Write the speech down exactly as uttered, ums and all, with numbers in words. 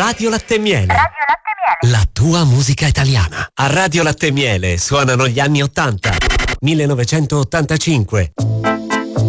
Radio Latte e Miele. Radio Latte e Miele. La tua musica italiana. A Radio Latte e Miele suonano gli anni ottanta. millenovecentottantacinque.